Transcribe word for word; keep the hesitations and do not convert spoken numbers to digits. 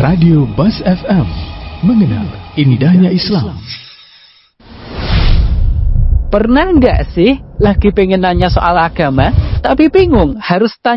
Radio Bas F M, mengenal indahnya Islam. Pernah nggak sih lagi pengen nanya soal agama, tapi bingung harus tanya